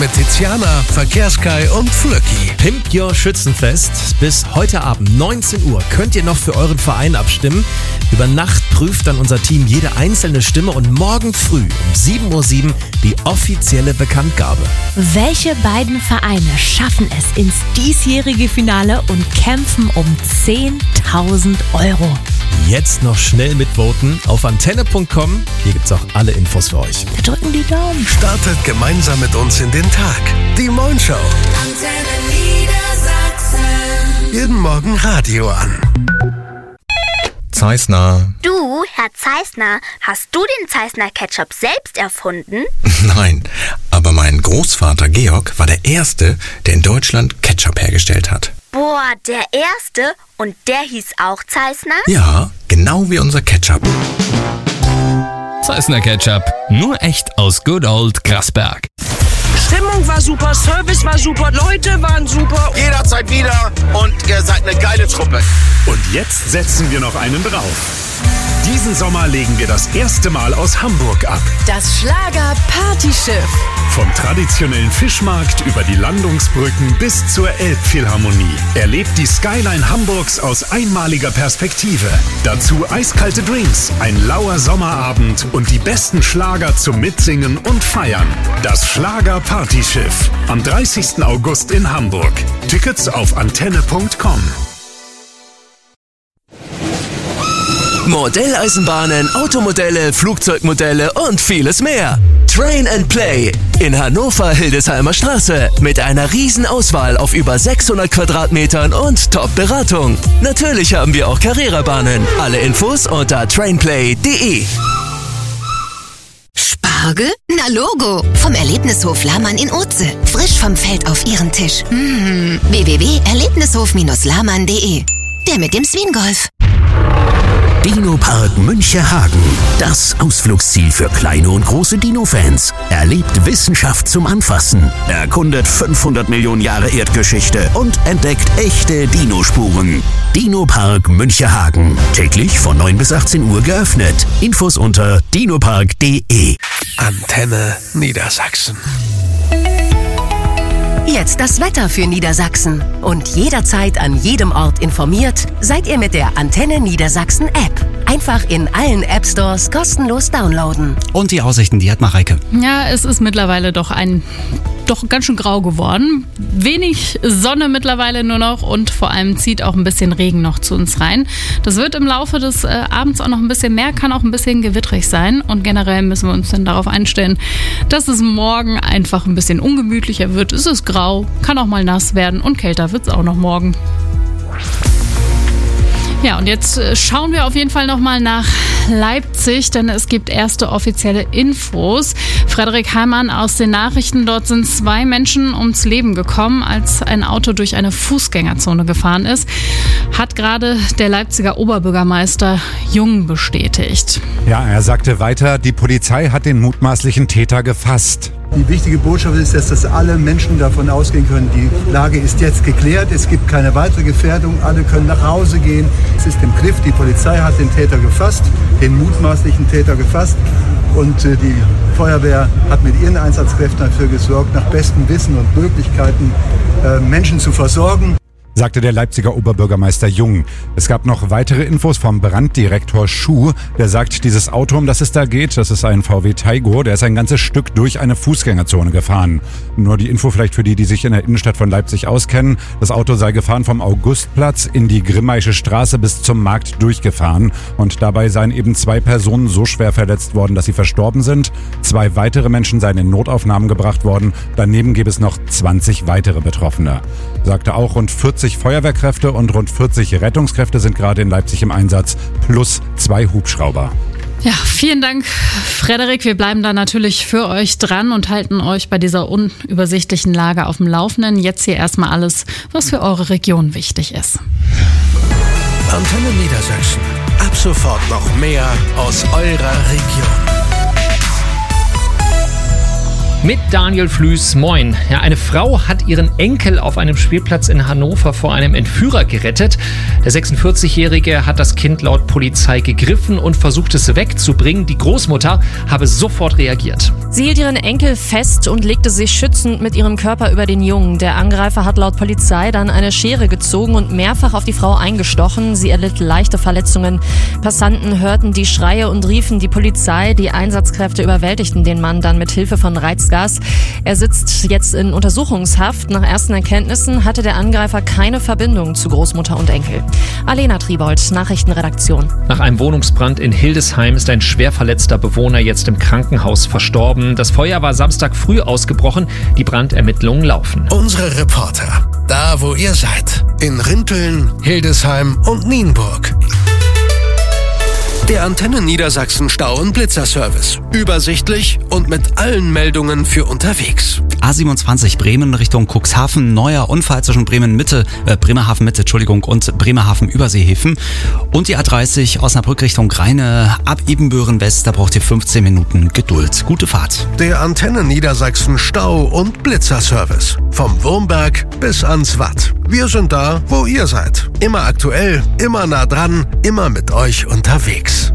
mit Tiziana, Verkehrskai und Flöcki. Pimp Your Schützenfest. Bis heute Abend 19 Uhr könnt ihr noch für euren Verein abstimmen. Über Nacht prüft dann unser Team jede einzelne Stimme und morgen früh um 7:07 Uhr die offizielle Bekanntgabe. Welche beiden Vereine schaffen es ins diesjährige Finale und kämpfen um 10.000 Euro? Jetzt noch schnell mitvoten auf antenne.com. Hier gibt's auch alle Infos für euch. Wir drücken die Daumen. Startet gemeinsam mit uns in den Tag. Die Moin Show. Antenne Niedersachsen. Jeden Morgen Radio an. Zeissner. Du, Herr Zeissner, hast du den Zeissner Ketchup selbst erfunden? Nein, aber mein Großvater Georg war der Erste, der in Deutschland Ketchup hergestellt hat. Boah, der Erste? Und der hieß auch Zeissner? Ja, genau wie unser Ketchup. Zeissner Ketchup, nur echt aus Good Old Grasberg. Stimmung war super, Service war super, Leute waren super. Jederzeit wieder und ihr seid eine geile Truppe. Und jetzt setzen wir noch einen drauf. Diesen Sommer legen wir das erste Mal aus Hamburg ab. Das Schlager-Partyschiff. Vom traditionellen Fischmarkt über die Landungsbrücken bis zur Elbphilharmonie. Erlebt die Skyline Hamburgs aus einmaliger Perspektive. Dazu eiskalte Drinks, ein lauer Sommerabend und die besten Schlager zum Mitsingen und Feiern. Das Schlager-Partyschiff. Am 30. August in Hamburg. Tickets auf antenne.com. Modelleisenbahnen, Automodelle, Flugzeugmodelle und vieles mehr. Train and Play in Hannover-Hildesheimer Straße mit einer riesen Auswahl auf über 600 Quadratmetern und Top-Beratung. Natürlich haben wir auch Carrera-Bahnen. Alle Infos unter trainplay.de. Spargel? Na Logo! Vom Erlebnishof Lahmann in Oetze. Frisch vom Feld auf Ihren Tisch. www.erlebnishof-lahmann.de. Der mit dem Swingolf. Dino-Park Münchehagen. Das Ausflugsziel für kleine und große Dino-Fans. Erlebt Wissenschaft zum Anfassen. Erkundet 500 Millionen Jahre Erdgeschichte und entdeckt echte Dino-Spuren. Dino-Park Münchehagen. Täglich von 9 bis 18 Uhr geöffnet. Infos unter dinopark.de. Antenne Niedersachsen. Jetzt das Wetter für Niedersachsen. Und jederzeit an jedem Ort informiert, seid ihr mit der Antenne Niedersachsen App. Einfach in allen App Stores kostenlos downloaden. Und die Aussichten, die hat Mareike. Ja, es ist mittlerweile doch ganz schön grau geworden. Wenig Sonne mittlerweile nur noch und vor allem zieht auch ein bisschen Regen noch zu uns rein. Das wird im Laufe des Abends auch noch ein bisschen mehr, kann auch ein bisschen gewittrig sein. Und generell müssen wir uns dann darauf einstellen, dass es morgen einfach ein bisschen ungemütlicher wird. Es ist grau, kann auch mal nass werden und kälter wird es auch noch morgen. Ja, und jetzt schauen wir auf jeden Fall nochmal nach Leipzig, denn es gibt erste offizielle Infos. Frederik Heimann aus den Nachrichten, dort sind 2 Menschen ums Leben gekommen, als ein Auto durch eine Fußgängerzone gefahren ist, hat gerade der Leipziger Oberbürgermeister Jung bestätigt. Ja, er sagte weiter, die Polizei hat den mutmaßlichen Täter gefasst. Die wichtige Botschaft ist, dass alle Menschen davon ausgehen können, die Lage ist jetzt geklärt, es gibt keine weitere Gefährdung, alle können nach Hause gehen. Es ist im Griff, die Polizei hat den Täter gefasst, den mutmaßlichen Täter gefasst und die Feuerwehr hat mit ihren Einsatzkräften dafür gesorgt, nach bestem Wissen und Möglichkeiten Menschen zu versorgen. Sagte der Leipziger Oberbürgermeister Jung. Es gab noch weitere Infos vom Branddirektor Schuh, der sagt, dieses Auto, um das es da geht, das ist ein VW Taigo, der ist ein ganzes Stück durch eine Fußgängerzone gefahren. Nur die Info vielleicht für die sich in der Innenstadt von Leipzig auskennen. Das Auto sei gefahren vom Augustplatz in die Grimmaische Straße bis zum Markt durchgefahren. Und dabei seien eben 2 Personen so schwer verletzt worden, dass sie verstorben sind. 2 weitere Menschen seien in Notaufnahmen gebracht worden. Daneben gäbe es noch 20 weitere Betroffene. Sagte auch, rund 40 Feuerwehrkräfte und rund 40 Rettungskräfte sind gerade in Leipzig im Einsatz, plus 2 Hubschrauber. Ja, vielen Dank, Frederik. Wir bleiben da natürlich für euch dran und halten euch bei dieser unübersichtlichen Lage auf dem Laufenden. Jetzt hier erstmal alles, was für eure Region wichtig ist. Antenne Niedersachsen. Ab sofort noch mehr aus eurer Region. Mit Daniel Flüß, moin. Ja, eine Frau hat ihren Enkel auf einem Spielplatz in Hannover vor einem Entführer gerettet. Der 46-Jährige hat das Kind laut Polizei gegriffen und versucht es wegzubringen. Die Großmutter habe sofort reagiert. Sie hielt ihren Enkel fest und legte sich schützend mit ihrem Körper über den Jungen. Der Angreifer hat laut Polizei dann eine Schere gezogen und mehrfach auf die Frau eingestochen. Sie erlitt leichte Verletzungen. Passanten hörten die Schreie und riefen die Polizei. Die Einsatzkräfte überwältigten den Mann dann mit Hilfe von Reizgas. Er sitzt jetzt in Untersuchungshaft. Nach ersten Erkenntnissen hatte der Angreifer keine Verbindung zu Großmutter und Enkel. Alena Triebold, Nachrichtenredaktion. Nach einem Wohnungsbrand in Hildesheim ist ein schwer verletzter Bewohner jetzt im Krankenhaus verstorben. Das Feuer war Samstag früh ausgebrochen. Die Brandermittlungen laufen. Unsere Reporter, da wo ihr seid. In Rinteln, Hildesheim und Nienburg. Der Antenne Niedersachsen Stau- und Blitzerservice. Übersichtlich und mit allen Meldungen für unterwegs. A27 Bremen Richtung Cuxhaven, neuer Unfall zwischen Bremerhaven-Mitte, und Bremerhaven-Überseehäfen. Und die A30 Osnabrück Richtung Rheine ab Ibbenbüren West, da braucht ihr 15 Minuten Geduld. Gute Fahrt. Der Antenne Niedersachsen Stau- und Blitzerservice. Vom Wurmberg bis ans Watt. Wir sind da, wo ihr seid. Immer aktuell, immer nah dran, immer mit euch unterwegs.